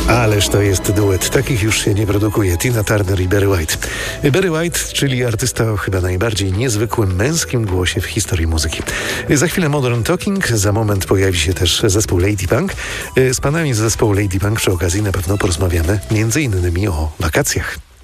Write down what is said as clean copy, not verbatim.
Ależ to jest duet. Takich już się nie produkuje. Tina Turner i Barry White. Barry White, czyli artysta o chyba najbardziej niezwykłym męskim głosie w historii muzyki. Za chwilę Modern Talking, za moment pojawi się też zespół Lady Punk. Z panami z zespołu Lady Punk przy okazji na pewno porozmawiamy między innymi o wakacjach.